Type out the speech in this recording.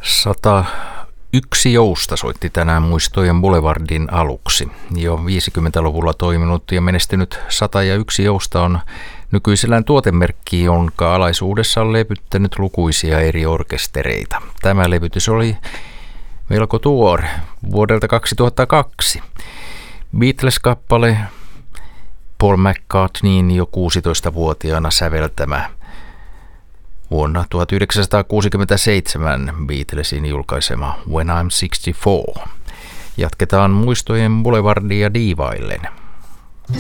101 jousta soitti tänään Muistojen Boulevardin aluksi. Jo 50-luvulla toiminut ja menestynyt 101 jousta on nykyisellään tuotemerkki, jonka alaisuudessa on levyttänyt lukuisia eri orkestereita. Tämä levytys oli melko tuore, vuodelta 2002. Beatles-kappale, Paul McCartneyn jo 16-vuotiaana säveltämä. Vuonna 1967 Beatlesin julkaisema When I'm 64. Jatketaan Muistojen Boulevardia diivaillen.